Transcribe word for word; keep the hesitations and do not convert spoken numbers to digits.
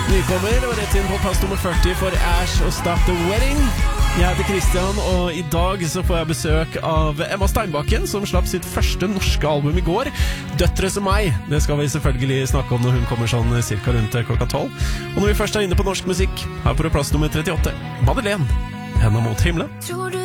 Nykommer og rett inn på plass nummer førti for Ash og Stop the Wedding. Jeg heter Christian, og i dag så får jeg besøk av Emma Steinbakken, som slapp sitt første norske album i går, Døtre som meg. Det skal vi selvfølgelig snakke om når hun kommer sånn cirka rundt klokka tolv. Og når vi først er inne på norsk musikk, her på plass nummer trettiåtte, Madeleine, Henne mot himmelen. Tror du